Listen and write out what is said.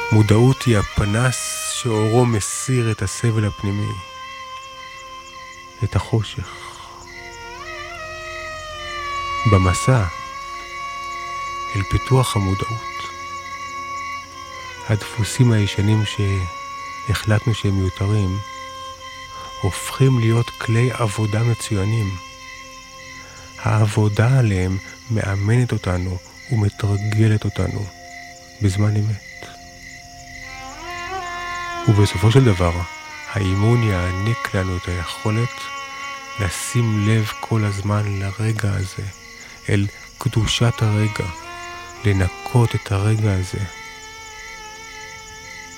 מודעות היא הפנס שאורו מסיר את הסבל הפנימי, את החושך. במסע אל פיתוח המודעות, הדפוסים הישנים שהחלטנו שהם מיותרים, הופכים להיות כלי עבודה מצוינים. העבודה עליהם מאמנת אותנו ומתרגלת אותנו בזמן אמת. ובסופו של דבר, האימון יעניק לנו את היכולת לשים לב כל הזמן לרגע הזה, אל קדושת הרגע, לנקות את הרגע הזה